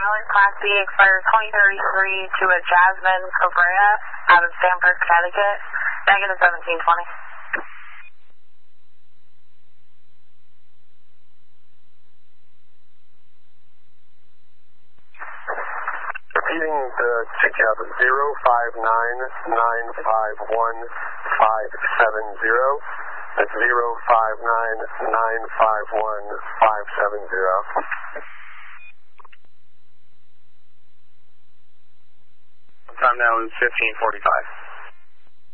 Pilot Class B expires 2033 to a Jasmine Cabrera out of Stamford, Connecticut, negative 1720. Repeating the ticket, 059951570. That's 059951570. Time now is 15:45.